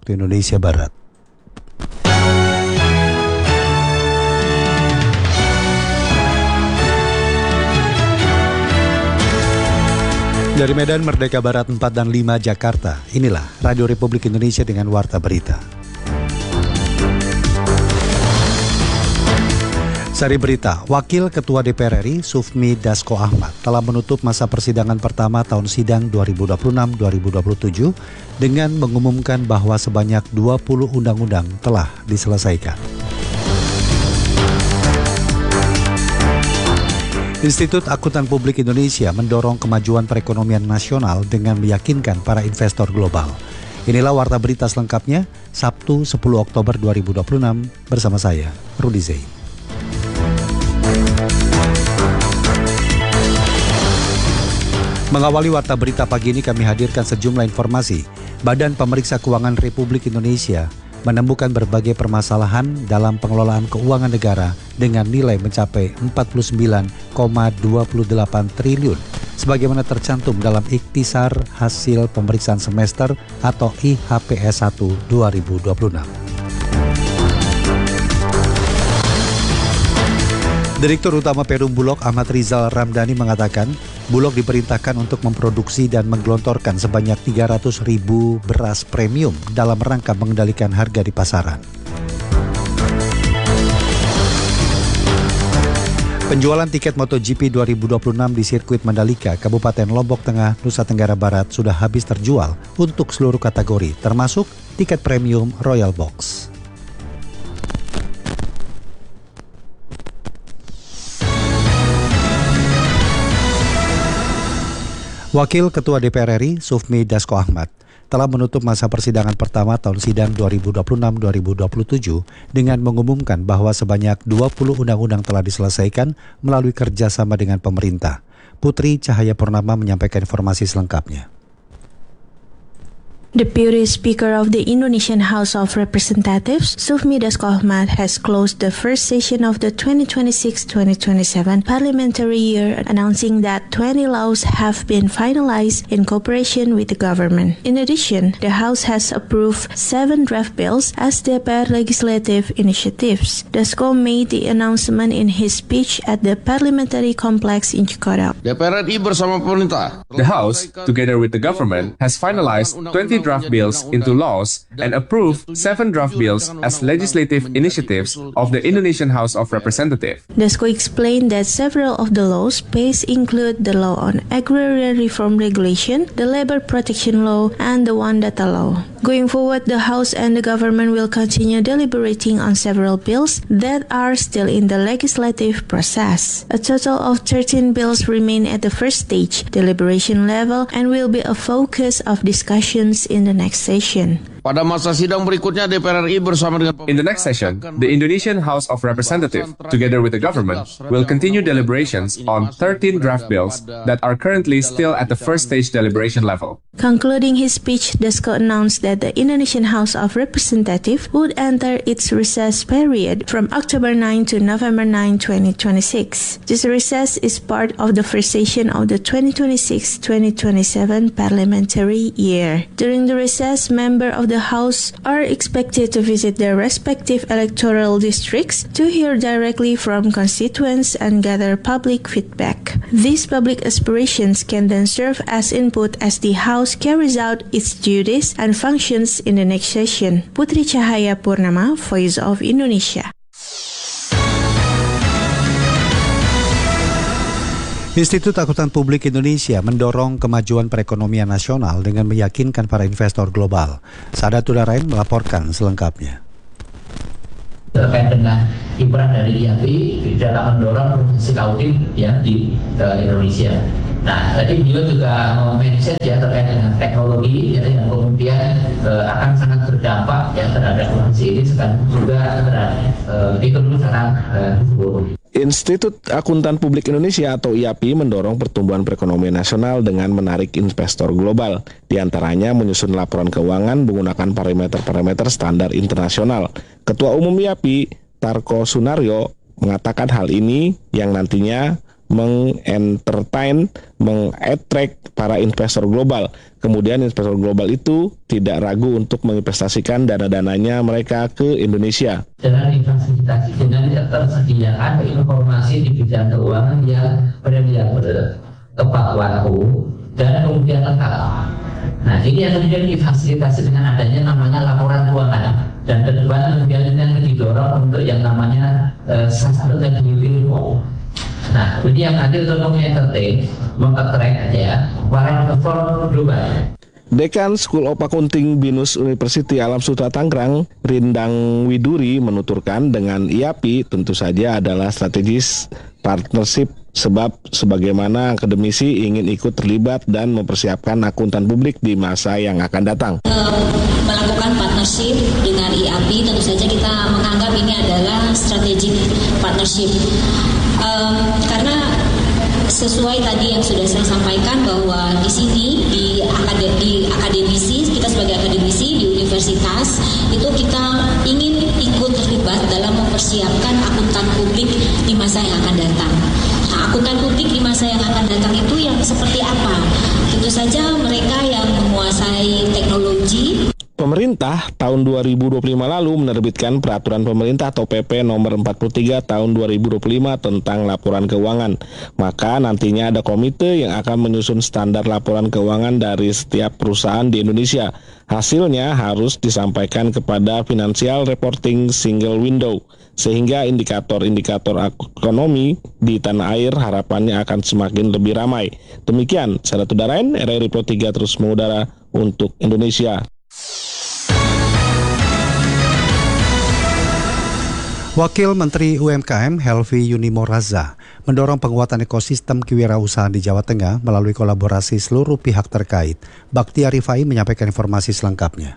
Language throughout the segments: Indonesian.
waktu Indonesia Barat. Dari Medan Merdeka Barat 4 dan 5 Jakarta, inilah Radio Republik Indonesia dengan Warta Berita. Sari berita, Wakil Ketua DPR RI Sufmi Dasko Ahmad telah menutup masa persidangan pertama tahun sidang 2026-2027 dengan mengumumkan bahwa sebanyak 20 undang-undang telah diselesaikan. Institut Akuntan Publik Indonesia mendorong kemajuan perekonomian nasional dengan meyakinkan para investor global. Inilah Warta Berita selengkapnya, Sabtu 10 Oktober 2026 bersama saya, Rudi Zain. Mengawali Warta Berita pagi ini kami hadirkan sejumlah informasi. Badan Pemeriksa Keuangan Republik Indonesia menemukan berbagai permasalahan dalam pengelolaan keuangan negara dengan nilai mencapai 49,28 triliun sebagaimana tercantum dalam Ikhtisar Hasil Pemeriksaan Semester atau IHPS 1 2026. Direktur Utama Perum Bulog Ahmad Rizal Ramdhani mengatakan, Bulog diperintahkan untuk memproduksi dan menggelontorkan sebanyak 300.000 beras premium dalam rangka mengendalikan harga di pasaran. Penjualan tiket MotoGP 2026 di sirkuit Mandalika, Kabupaten Lombok Tengah, Nusa Tenggara Barat sudah habis terjual untuk seluruh kategori, termasuk tiket premium Royal Box. Wakil Ketua DPR RI Sufmi Dasko Ahmad telah menutup masa persidangan pertama tahun sidang 2026-2027 dengan mengumumkan bahwa sebanyak 20 undang-undang telah diselesaikan melalui kerjasama dengan pemerintah. Putri Cahaya Purnama menyampaikan informasi selengkapnya. Deputy Speaker of the Indonesian House of Representatives, Sufmi Dasko Ahmad, has closed the first session of the 2026-2027 parliamentary year, announcing that 20 laws have been finalized in cooperation with the government. In addition, the House has approved 7 draft bills as DPR legislative initiatives. Dasko made the announcement in his speech at the parliamentary complex in Jakarta. DPR RI bersama pemerintah. The House, together with the government, has finalized 20 draft bills into laws and approved 7 draft bills as legislative initiatives of the Indonesian House of Representatives. Dasko explained that several of the laws passed include the law on agrarian reform regulation, the labor protection law, and the One Data law. Going forward, the House and the government will continue deliberating on several bills that are still in the legislative process. A total of 13 bills remain at the first stage deliberation level and will be a focus of discussions in the next session. Pada masa sidang berikutnya DPR RI bersama dengan In the next session, the Indonesian House of Representatives, together with the government, will continue deliberations on 13 draft bills that are currently still at the first stage deliberation level. Concluding his speech, Dasko announced that the Indonesian House of Representatives would enter its recess period from October 9 to November 9, 2026. This recess is part of the first session of the 2026-2027 parliamentary year. During the recess, members of the House are expected to visit their respective electoral districts to hear directly from constituents and gather public feedback. These public aspirations can then serve as input as the House carries out its duties and functions in the next session. Putri Cahaya Purnama, Voice of Indonesia. Institut Akuntan Publik Indonesia mendorong kemajuan perekonomian nasional dengan meyakinkan para investor global. Sadatul Darain melaporkan selengkapnya. Terkait dengan kiprah dari IAPI dalam mendorong proses audit ya di Indonesia. Nah, tadi beliau juga mention ya terkait dengan teknologi ya, yang kemudian akan sangat berdampak ya terhadap kondisi ini sekaligus juga terhadap ekonomi secara menyeluruh. Institut Akuntan Publik Indonesia atau IAPI mendorong pertumbuhan perekonomian nasional dengan menarik investor global. Di antaranya menyusun laporan keuangan menggunakan parameter-parameter standar internasional. Ketua Umum IAPI, Tarko Sunaryo, mengatakan hal ini yang nantinya mengattract para investor global. Kemudian investor global itu tidak ragu untuk menginvestasikan dana-dananya mereka ke Indonesia. Dengan difasilitasi dengan tersediaan informasi di bidang keuangan yang reliable, tepat waktu, dan kemudian lengkap. Nah, ini yang kemudian difasilitasi dengan adanya namanya laporan keuangan, dan ke depan kemudian yang didorong untuk yang namanya sustainability report. Nah, ini yang nanti untuk mengentertain, mengattract ya, para investor global. Dekan School of Accounting BINUS University Alam Sutera Tangerang, Rindang Widuri menuturkan dengan IAPI tentu saja adalah strategis partnership sebab sebagaimana akademisi ingin ikut terlibat dan mempersiapkan akuntan publik di masa yang akan datang. Melakukan partnership dengan IAPI tentu saja kita menganggap ini adalah strategic partnership karena sesuai tadi yang sudah saya sampaikan bahwa di sini di akademisi, kita sebagai akademisi di universitas itu kita ingin ikut terlibat dalam mempersiapkan akuntan publik di masa yang akan datang. Nah, akuntan publik di masa yang akan datang itu yang seperti apa? Tentu saja mereka yang menguasai teknologi. Pemerintah tahun 2025 lalu menerbitkan Peraturan Pemerintah atau PP nomor 43 tahun 2025 tentang laporan keuangan. Maka nantinya ada komite yang akan menyusun standar laporan keuangan dari setiap perusahaan di Indonesia. Hasilnya harus disampaikan kepada Financial Reporting Single Window, sehingga indikator-indikator ekonomi di tanah air harapannya akan semakin lebih ramai. Demikian, saya Ratu Darain, RRI Pro 3 terus mengudara untuk Indonesia. Wakil Menteri UMKM Helvi Yunimoraza mendorong penguatan ekosistem kewirausahaan di Jawa Tengah melalui kolaborasi seluruh pihak terkait. Bakti Arifai menyampaikan informasi selengkapnya.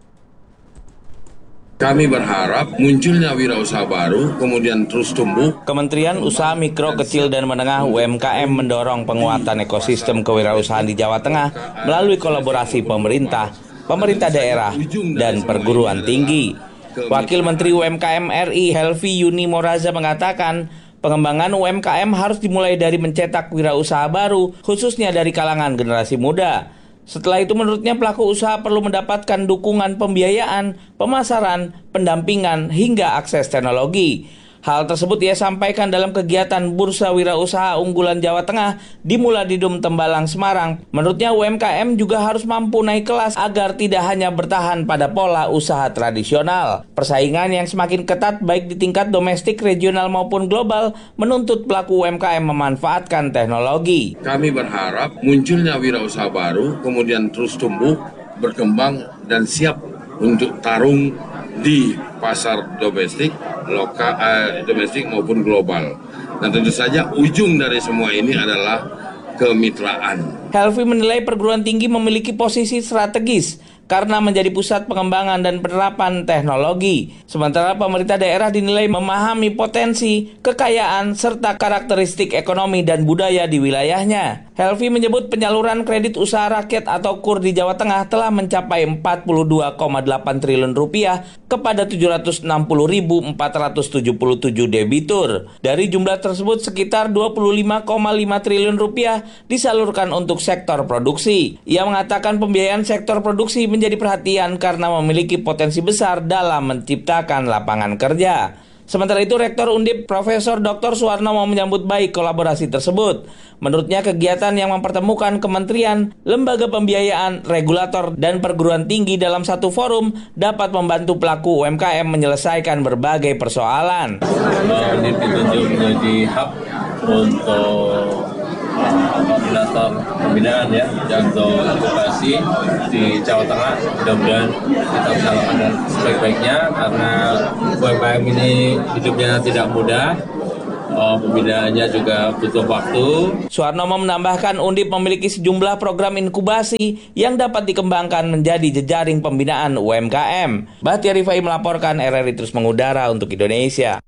Kami berharap munculnya wirausaha baru, kemudian terus tumbuh. Kementerian Usaha Mikro, Kecil, dan Menengah UMKM mendorong penguatan ekosistem kewirausahaan di Jawa Tengah melalui kolaborasi pemerintah daerah, dan perguruan tinggi. Wakil Menteri UMKM RI Helvi Yunimoraza mengatakan, pengembangan UMKM harus dimulai dari mencetak wirausaha baru, khususnya dari kalangan generasi muda. Setelah itu menurutnya pelaku usaha perlu mendapatkan dukungan pembiayaan, pemasaran, pendampingan, hingga akses teknologi. Hal tersebut ia sampaikan dalam kegiatan Bursa Wirausaha Unggulan Jawa Tengah di Muladidum Tembalang, Semarang. Menurutnya UMKM juga harus mampu naik kelas agar tidak hanya bertahan pada pola usaha tradisional. Persaingan yang semakin ketat baik di tingkat domestik, regional maupun global menuntut pelaku UMKM memanfaatkan teknologi. Kami berharap munculnya wirausaha baru, kemudian terus tumbuh, berkembang, dan siap untuk tarung di pasar domestik, domestik maupun global. Dan tentu saja ujung dari semua ini adalah kemitraan. Helvi menilai perguruan tinggi memiliki posisi strategis karena menjadi pusat pengembangan dan penerapan teknologi. Sementara pemerintah daerah dinilai memahami potensi, kekayaan, serta karakteristik ekonomi dan budaya di wilayahnya. Helvi menyebut penyaluran kredit usaha rakyat atau KUR di Jawa Tengah telah mencapai 42,8 triliun rupiah kepada 760.477 debitur. Dari jumlah tersebut sekitar 25,5 triliun rupiah disalurkan untuk sektor produksi. Ia mengatakan pembiayaan sektor produksi menjadi perhatian karena memiliki potensi besar dalam menciptakan lapangan kerja. Sementara itu, Rektor Undip Profesor Dr. Suwarnomo menyambut baik kolaborasi tersebut. Menurutnya, kegiatan yang mempertemukan kementerian, lembaga pembiayaan, regulator, dan perguruan tinggi dalam satu forum dapat membantu pelaku UMKM menyelesaikan berbagai persoalan. Undip ditunjuk menjadi hub untuk koordinator pembinaan ya, untuk edukasi di Jawa Tengah. Mudah-mudahan kita bisa lakukan sebaik-baiknya karena UMKM ini hidupnya tidak mudah. Pembinaannya juga butuh waktu. Suwarnomo menambahkan Undip memiliki sejumlah program inkubasi yang dapat dikembangkan menjadi jejaring pembinaan UMKM. Bakti Arifai melaporkan, RRI terus mengudara untuk Indonesia.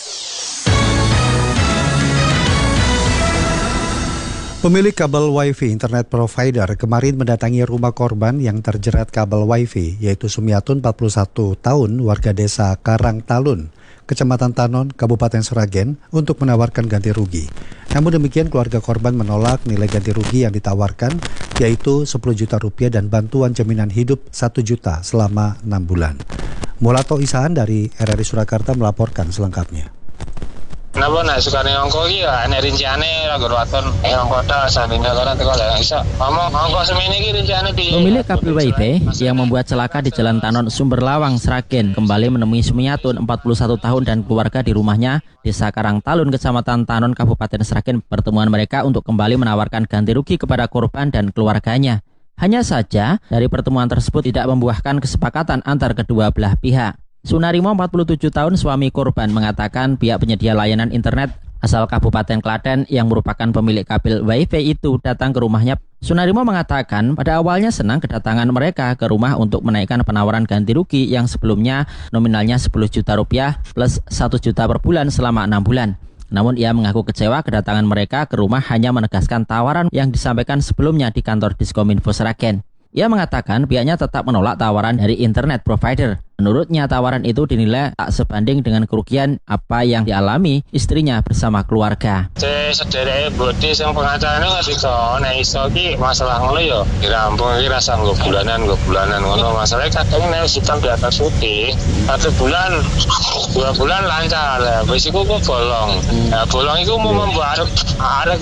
Pemilik kabel Wi-Fi internet provider kemarin mendatangi rumah korban yang terjerat kabel Wi-Fi, yaitu Sumiatun 41 tahun, warga desa Karangtalun, Kecamatan Tanon, Kabupaten Sragen, untuk menawarkan ganti rugi. Namun demikian, keluarga korban menolak nilai ganti rugi yang ditawarkan, yaitu 10 juta rupiah dan bantuan jaminan hidup 1 juta selama 6 bulan. Mulato Isahan dari RRI Surakarta melaporkan selengkapnya. Napa nek sukane angka iki ya enek rinciane ra waton angka ta sanine ora teko lek iso. Ngomong angka semene iki rinciane piye? Pemilik kabel WiFi yang membuat celaka di Jalan Tanon Sumber Lawang, Sragen kembali menemui Sumiatun 41 tahun dan keluarga di rumahnya Desa Karangtalun, Kecamatan Tanon, Kabupaten Sragen. Pertemuan mereka untuk kembali menawarkan ganti rugi kepada korban dan keluarganya. Hanya saja dari pertemuan tersebut tidak membuahkan kesepakatan antar kedua belah pihak. Sunarimo 47 tahun suami korban mengatakan pihak penyedia layanan internet asal Kabupaten Klaten yang merupakan pemilik kabel WiFi itu datang ke rumahnya. Sunarimo mengatakan pada awalnya senang kedatangan mereka ke rumah untuk menaikkan penawaran ganti rugi yang sebelumnya nominalnya 10 juta rupiah plus 1 juta per bulan selama 6 bulan. Namun ia mengaku kecewa kedatangan mereka ke rumah hanya menegaskan tawaran yang disampaikan sebelumnya di kantor Diskominfo Sragen. Ia mengatakan pihaknya tetap menolak tawaran dari internet provider. Menurutnya tawaran itu dinilai tak sebanding dengan kerugian apa yang dialami istrinya bersama keluarga. Sedereke bodi sing pengacarane wis iso nek iso iki masalah ngono ya dirampung iki rasa nggo bulanan ngono. Masalahnya kadang nek sistem di atas putih 1 bulan 2 bulan lancar lah wis iku kok bolong. Nah, bolong iku mau membuat arek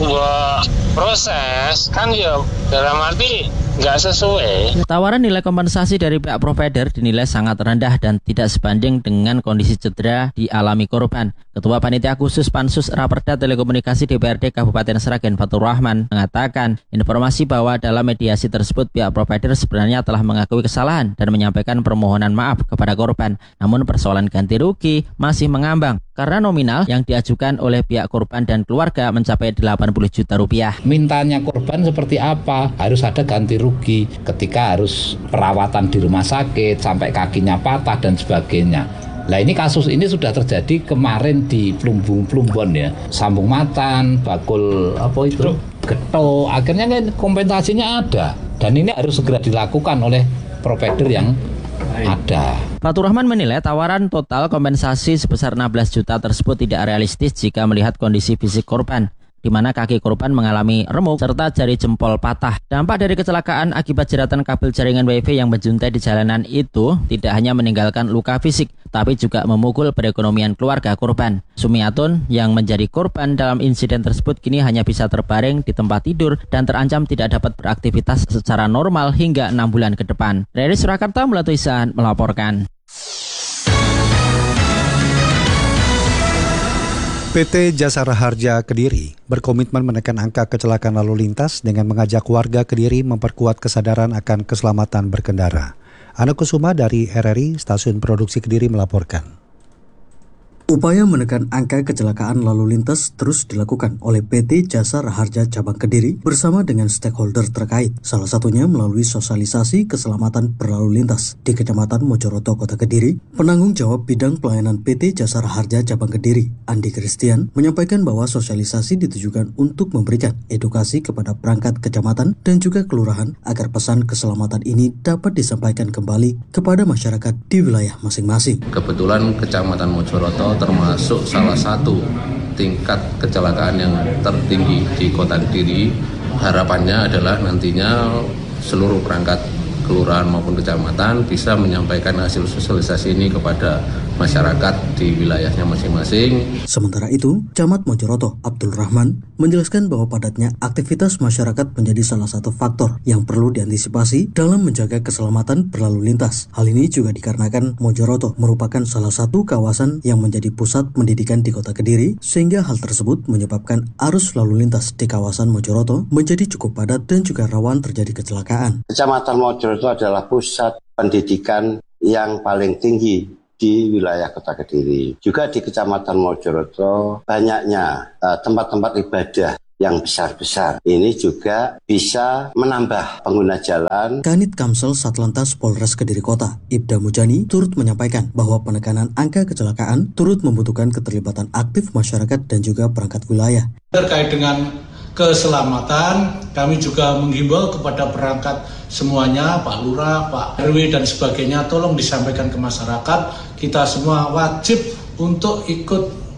proses kan ya dalam arti nggak sesuai. Tawaran nilai kompensasi dari pihak provider dinilai sangat rendah dan tidak sebanding dengan kondisi cedera dialami korban. Ketua Panitia Khusus Pansus Raperda Telekomunikasi DPRD Kabupaten Sragen Fatur Rahman mengatakan informasi bahwa dalam mediasi tersebut pihak provider sebenarnya telah mengakui kesalahan dan menyampaikan permohonan maaf kepada korban. Namun persoalan ganti rugi masih mengambang karena nominal yang diajukan oleh pihak korban dan keluarga mencapai 80 juta rupiah. Mintanya korban seperti apa? Harus ada ganti rugi ketika harus perawatan di rumah sakit sampai kakinya patah dan sebagainya. Nah ini kasus ini sudah terjadi kemarin di Plumbon ya, Sambung Matan, Bakul Geto, akhirnya kan kompensasinya ada dan ini harus segera dilakukan oleh provider yang ada. Fatur Rahman menilai tawaran total kompensasi sebesar 16 juta tersebut tidak realistis jika melihat kondisi fisik korban, di mana kaki korban mengalami remuk serta jari jempol patah. Dampak dari kecelakaan akibat jeratan kabel jaringan WiFi yang menjuntai di jalanan itu tidak hanya meninggalkan luka fisik, tapi juga memukul perekonomian keluarga korban. Sumiatun yang menjadi korban dalam insiden tersebut kini hanya bisa terbaring di tempat tidur dan terancam tidak dapat beraktivitas secara normal hingga 6 bulan ke depan. RRI Surakarta Mulato Isahan melaporkan. PT Jasara Harja Kediri berkomitmen menekan angka kecelakaan lalu lintas dengan mengajak warga Kediri memperkuat kesadaran akan keselamatan berkendara. Ana Kusuma dari RRI Stasiun Produksi Kediri melaporkan. Upaya menekan angka kecelakaan lalu lintas terus dilakukan oleh PT Jasa Raharja Cabang Kediri bersama dengan stakeholder terkait, salah satunya melalui sosialisasi keselamatan berlalu lintas di Kecamatan Mojoroto, Kota Kediri. Penanggung jawab bidang pelayanan PT Jasa Raharja Cabang Kediri, Andi Christian, menyampaikan bahwa sosialisasi ditujukan untuk memberikan edukasi kepada perangkat kecamatan dan juga kelurahan agar pesan keselamatan ini dapat disampaikan kembali kepada masyarakat di wilayah masing-masing. Kebetulan Kecamatan Mojoroto termasuk salah satu tingkat kecelakaan yang tertinggi di Kota Kediri. Harapannya adalah nantinya seluruh perangkat kelurahan maupun kecamatan bisa menyampaikan hasil sosialisasi ini kepada masyarakat di wilayahnya masing-masing. Sementara itu, Camat Mojoroto Abdul Rahman menjelaskan bahwa padatnya aktivitas masyarakat menjadi salah satu faktor yang perlu diantisipasi dalam menjaga keselamatan berlalu lintas. Hal ini juga dikarenakan Mojoroto merupakan salah satu kawasan yang menjadi pusat pendidikan di Kota Kediri, sehingga hal tersebut menyebabkan arus lalu lintas di kawasan Mojoroto menjadi cukup padat dan juga rawan terjadi kecelakaan. Kecamatan Mojoroto adalah pusat pendidikan yang paling tinggi di wilayah Kota Kediri. Juga di Kecamatan Mojoroto banyaknya tempat-tempat ibadah yang besar-besar. Ini juga bisa menambah pengguna jalan. Kanit Kamsel Satlantas Polres Kediri Kota, Ibda Mujani, turut menyampaikan bahwa penekanan angka kecelakaan turut membutuhkan keterlibatan aktif masyarakat dan juga perangkat wilayah. Terkait dengan keselamatan, kami juga menghimbau kepada perangkat semuanya, Pak Lurah, Pak RW dan sebagainya, tolong disampaikan ke masyarakat. Kita semua wajib untuk ikut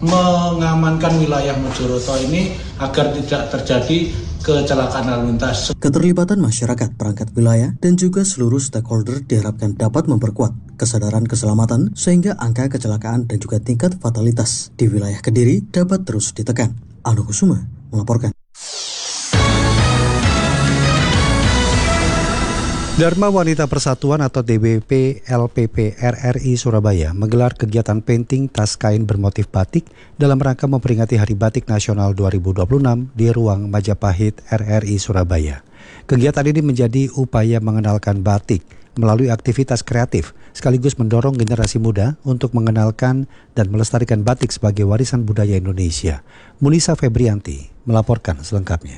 mengamankan wilayah Mojoroto ini agar tidak terjadi kecelakaan lalu lintas. Keterlibatan masyarakat, perangkat wilayah, dan juga seluruh stakeholder diharapkan dapat memperkuat kesadaran keselamatan sehingga angka kecelakaan dan juga tingkat fatalitas di wilayah Kediri dapat terus ditekan. Aldo Kusuma melaporkan. Dharma Wanita Persatuan atau DWP LPP RRI Surabaya menggelar kegiatan painting tas kain bermotif batik dalam rangka memperingati Hari Batik Nasional 2026 di ruang Majapahit RRI Surabaya. Kegiatan ini menjadi upaya mengenalkan batik melalui aktivitas kreatif sekaligus mendorong generasi muda untuk mengenalkan dan melestarikan batik sebagai warisan budaya Indonesia. Munisa Febrianti melaporkan selengkapnya.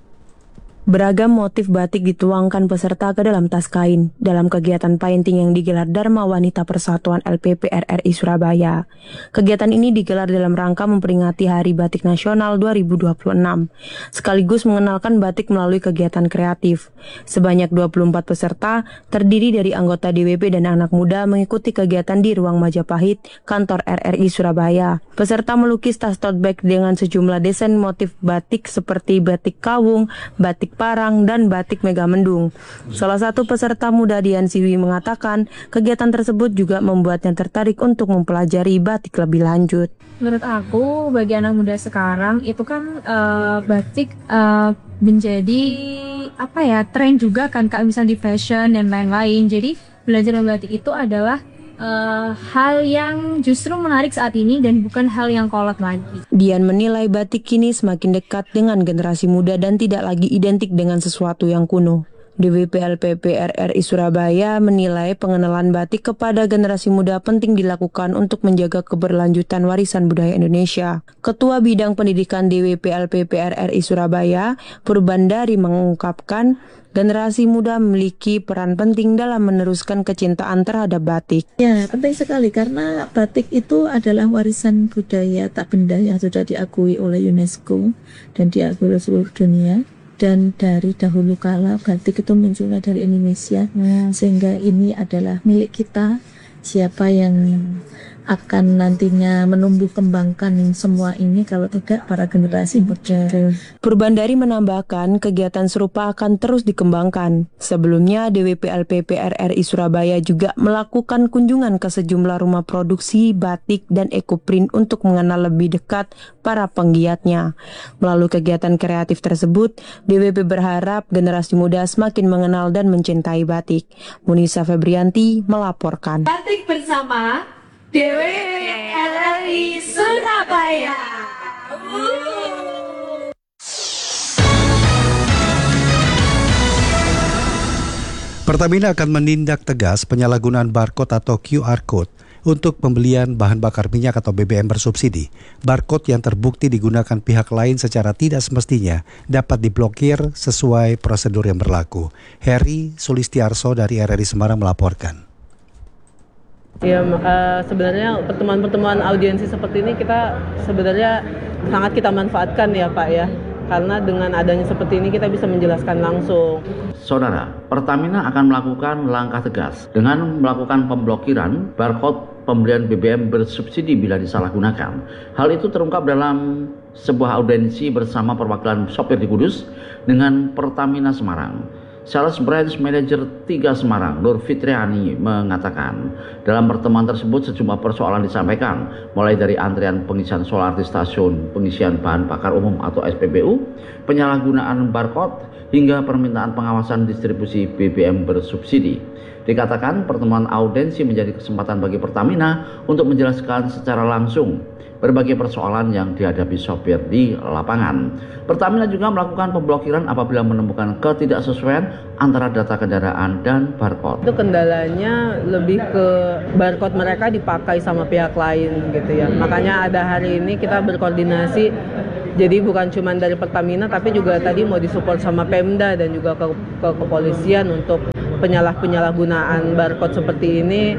Beragam motif batik dituangkan peserta ke dalam tas kain dalam kegiatan painting yang digelar Dharma Wanita Persatuan LPP RRI Surabaya. Kegiatan ini digelar dalam rangka memperingati Hari Batik Nasional 2026, sekaligus mengenalkan batik melalui kegiatan kreatif. Sebanyak 24 peserta terdiri dari anggota DWP dan anak muda mengikuti kegiatan di ruang Majapahit, kantor RRI Surabaya. Peserta melukis tas tote bag dengan sejumlah desain motif batik seperti batik kawung, batik parang, dan batik megamendung. Salah satu peserta muda Dian Siwi mengatakan kegiatan tersebut juga membuatnya tertarik untuk mempelajari batik lebih lanjut. Menurut aku, bagi anak muda sekarang itu kan batik menjadi tren juga kan Kak, misalnya di fashion dan lain-lain. Jadi belajar batik itu adalah hal yang justru menarik saat ini dan bukan hal yang kolot lagi. Dian menilai batik kini semakin dekat dengan generasi muda dan tidak lagi identik dengan sesuatu yang kuno. DWP LPP RRI Surabaya menilai pengenalan batik kepada generasi muda penting dilakukan untuk menjaga keberlanjutan warisan budaya Indonesia. Ketua Bidang Pendidikan DWP LPP RRI Surabaya, Purbandari, mengungkapkan generasi muda memiliki peran penting dalam meneruskan kecintaan terhadap batik. Ya, penting sekali karena batik itu adalah warisan budaya tak benda yang sudah diakui oleh UNESCO dan diakui oleh seluruh dunia. Dan dari dahulu kala batik itu munculnya dari Indonesia, sehingga ini adalah milik kita. Siapa yang akan nantinya menumbuh kembangkan semua ini kalau tidak para generasi muda. Purbandari menambahkan kegiatan serupa akan terus dikembangkan. Sebelumnya DWP LPP RRI Surabaya juga melakukan kunjungan ke sejumlah rumah produksi batik dan ekoprint untuk mengenal lebih dekat para penggiatnya. Melalui kegiatan kreatif tersebut, DWP berharap generasi muda semakin mengenal dan mencintai batik. Munisa Febrianti melaporkan. Batik bersama DWP RRI Surabaya. Pertamina akan menindak tegas penyalahgunaan barcode atau QR Code untuk pembelian bahan bakar minyak atau BBM bersubsidi. Barcode yang terbukti digunakan pihak lain secara tidak semestinya dapat diblokir sesuai prosedur yang berlaku. Heri Sulistiarso dari RRI Semarang melaporkan. Ya, sebenarnya pertemuan-pertemuan audiensi seperti ini kita sebenarnya sangat kita manfaatkan ya Pak ya. Karena dengan adanya seperti ini kita bisa menjelaskan langsung. Saudara, Pertamina akan melakukan langkah tegas dengan melakukan pemblokiran barcode pembelian BBM bersubsidi bila disalahgunakan. Hal itu terungkap dalam sebuah audiensi bersama perwakilan sopir di Kudus dengan Pertamina Semarang. Sales Branch Manager 3 Semarang, Nur Fitriani, mengatakan dalam pertemuan tersebut sejumlah persoalan disampaikan, mulai dari antrian pengisian solar di stasiun pengisian bahan bakar umum atau SPBU, penyalahgunaan barcode, hingga permintaan pengawasan distribusi BBM bersubsidi. Dikatakan pertemuan audiensi menjadi kesempatan bagi Pertamina untuk menjelaskan secara langsung berbagai persoalan yang dihadapi sopir di lapangan. Pertamina juga melakukan pemblokiran apabila menemukan ketidaksesuaian antara data kendaraan dan barcode. Itu kendalanya lebih ke barcode mereka dipakai sama pihak lain gitu ya. Makanya ada hari ini kita berkoordinasi. Jadi bukan cuma dari Pertamina tapi juga tadi mau disupport sama Pemda dan juga ke kepolisian untuk penyalahgunaan barcode seperti ini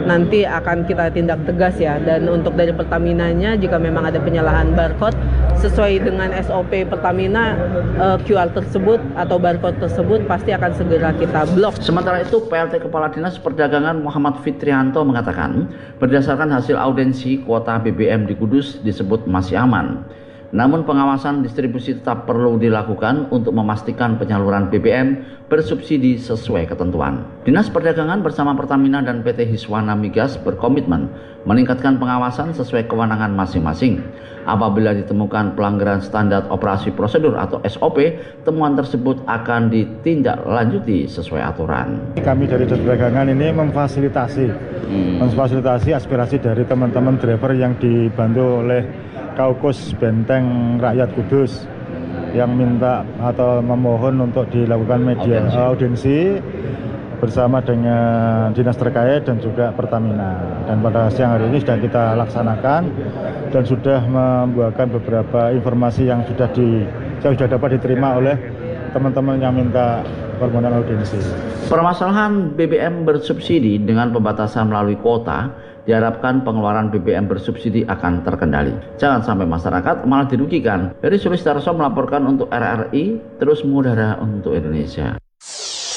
nanti akan kita tindak tegas ya. Dan untuk dari Pertaminanya, jika memang ada penyalahan barcode sesuai dengan SOP Pertamina, QR tersebut atau barcode tersebut pasti akan segera kita blok. Sementara itu, PLT Kepala Dinas Perdagangan Muhammad Fitrianto mengatakan, berdasarkan hasil audensi, kuota BBM di Kudus disebut masih aman. Namun pengawasan distribusi tetap perlu dilakukan untuk memastikan penyaluran BBM bersubsidi sesuai ketentuan. Dinas Perdagangan bersama Pertamina dan PT Hiswana Migas berkomitmen meningkatkan pengawasan sesuai kewenangan masing-masing. Apabila ditemukan pelanggaran standar operasi prosedur atau SOP, temuan tersebut akan ditindaklanjuti sesuai aturan. Kami dari Dinas Perdagangan ini memfasilitasi aspirasi dari teman-teman driver yang dibantu oleh Kaukus Benteng Rakyat Kudus yang minta atau memohon untuk dilakukan media audensi bersama dengan dinas terkait dan juga Pertamina. Dan pada siang hari ini sudah kita laksanakan dan sudah membuahkan beberapa informasi yang sudah dapat diterima oleh teman-teman yang minta permohonan audensi. Permasalahan BBM bersubsidi dengan pembatasan melalui kuota, diharapkan pengeluaran BBM bersubsidi akan terkendali. Jangan sampai masyarakat malah dirugikan. Heri Sulistarso melaporkan untuk RRI, terus mengudara untuk Indonesia.